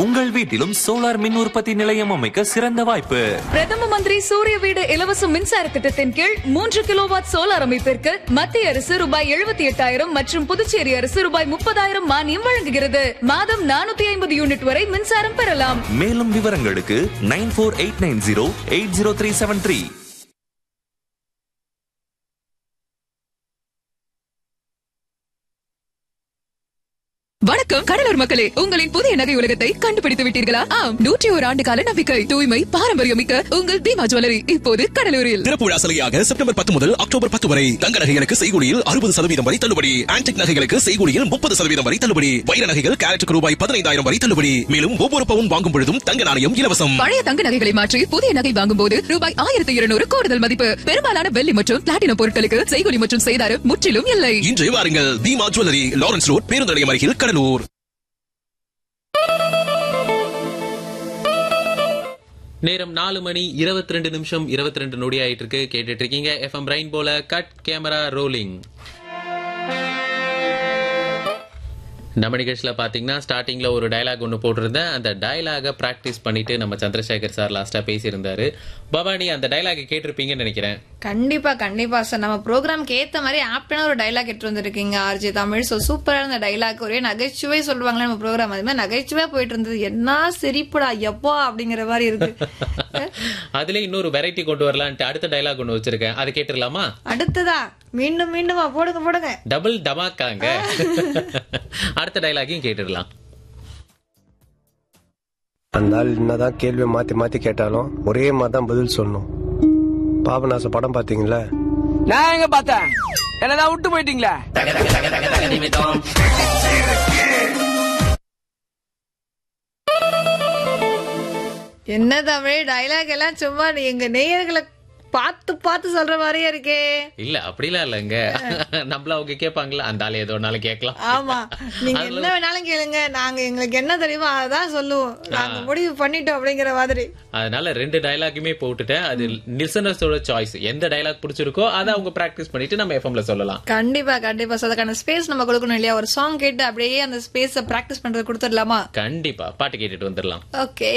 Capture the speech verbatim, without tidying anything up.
உங்கள் வீட்டிலும் சோலார் மின் உற்பத்தி நிலையம் அமைக்க சிறந்த வாய்ப்பு. பிரதம மந்திரி சூரிய வீடு இலவச மின்சார திட்டத்தின் கீழ் மூன்று கிலோவாட் சோலார் அமைப்பிற்கு மத்திய அரசு ரூபாய் எழுபத்தி எட்டாயிரம் மற்றும் புதுச்சேரி அரசு ரூபாய் முப்பதாயிரம் மானியம் வழங்குகிறது. மாதம் நானூத்தி ஐம்பது யூனிட் வரை மின்சாரம் பெறலாம். மேலும் விவரங்களுக்கு nine four eight nine zero eight zero three seven three. வணக்கம் கடலூர் மக்களே, உங்களின் புதிய நகை உலகத்தை கண்டுபிடித்து விட்டீர்களா? ஆம், நூற்றி ஒரு ஆண்டு கால நம்பிக்கை, தூய்மை, பாரம்பரியம் மிக்க உங்கள் பீமா ஜுவல்லரி இப்போது கடலூரில். திறப்பு விழா சலுகையாக செப்டம்பர் பத்து முதல் அக்டோபர் பத்து வரை தங்க நகைகளுக்கு செய்கூலியில் அறுபது சதவீதம் வரை தள்ளுபடி, ஆன்டிக் நகைகளுக்கு செய்கூலியில் முப்பது சதவீதம் வரை தள்ளுபடி, வைர நகைகள் கேரட்டுக்கு ரூபாய் பதினைந்தாயிரம் வரை தள்ளுபடி. மேலும் ஒவ்வொரு பவுன் வாங்கும் பொழுதும் தங்க நாணயம் இலவசம். பழைய தங்க நகைகளை மாற்றி புதிய நகை வாங்கும் போது ரூபாய் ஆயிரத்தி இருநூறு கூடுதல் மதிப்பு. பெரும்பாலான வெள்ளி மற்றும் பிளாட்டினம் பொருட்களுக்கு செய்கூலி மற்றும் செய்தாரம் முற்றிலும் இல்லை. இன்று வாருங்கள், பீமா ஜுவல்லரி, லாரன்ஸ் ரோட், பேருந்து நிலையம் அருகில், கடலூர். நேரம் நாலு மணி இருபத்தி ரெண்டு நிமிஷம் இருபத்தி ரெண்டு நொடி ஆயிட்டு இருக்கு. கேட்டுட்டு இருக்கீங்க எஃப்எம் ரெயின் போல கட் கேமரா ரோலிங். நம்ம நிகழ்ச்சியில் பார்த்தீங்கன்னா ஸ்டார்டிங்ல ஒரு டயலாக் ஒன்று போட்டிருந்தேன். அந்த டயலாக ப்ராக்டிஸ் பண்ணிட்டு நம்ம சந்திரசேகர் சார் லாஸ்டா பேசியிருந்தாரு. பவானி, அந்த டயலாக கேட்டிருப்பீங்கன்னு நினைக்கிறேன். கண்டிப்பா கண்டிப்பா சார். நம்ம ப்ரோக்ராம்க்கு ஏத்த மாதிரி ஆப்டான ஒரு டைலாக் எடுத்து வந்திருக்கீங்க ஆர்ஜே தமிழ். ஸோ சூப்பரான இந்த டைலாக், ஒரே நகைச்சுவை சொல்லுவாங்களே நம்ம ப்ரோக்ராம், அது மாதிரி நகைச்சுவையா போயிட்டு இருந்தது. என்ன சிரிப்புடா எப்பா அப்படிங்கிற மாதிரி இருக்கு. அதுல இன்னொரு வெரைட்டி கொண்டு வரலான்ட்டு அடுத்த டைலாக் ஒன்று வச்சிருக்கேன், அதை கேட்டுடலாமா? அடுத்ததா மீண்டும் மீண்டுமா போடுங்க போடுங்க, டபுள் டமாக்காங்க. அடுத்த டைலாக்கையும் கேட்டுடலாம். அந்த ஆள் என்னதான் கேள்வி மாத்தி மாத்தி கேட்டாலும் ஒரே மாதிரி தான் பதில் சொல்லணும். பாபநாச படம் பாத்தீங்களா? நான் எங்க பார்த்தேன், என்னதான் விட்டு போயிட்டீங்களா? என்ன தமிழ் டைலாக் எல்லாம் சும்மா எங்க நேயர்களை பார்த்து பார்த்து சொல்ற மாதிரியே இருக்கே. இல்ல அப்படிலாம் இல்லங்க, நம்மள அவங்க கேட்பாங்களா, அந்த ஆளு ஏதோ நாளும் கேட்கலாம். ஆமா, நீங்க என்ன வேணாலும் கேளுங்க, நாங்க எங்களுக்கு என்ன தெரியுமோ அதான் சொல்லுவோம், நாங்க முடிவு பண்ணிட்டோம் அப்படிங்கிற மாதிரி. அதனால ரெண்டு டைலாக்குமே போட்டுட்டேன். அது லிசனர்ஸோட சாய்ஸ், எந்த டைலாக் பிடிச்சிருக்கோ அதை அவங்க பிராக்டிஸ் பண்ணிட்டு நம்ம எஃப்எம்ல சொல்லலாம். கண்டிப்பா கண்டிப்பா. அதுக்கான ஸ்பேஸ் நம்ம கொடுக்கணும் இல்லையா? ஒரு சாங் கேட்டு அப்படியே அந்த ஸ்பேஸ பிராக்டிஸ் பண்றது கொடுத்துடலாமா? கண்டிப்பா, பாட்டு கேட்டுட்டு வந்துடலாம். ஓகே.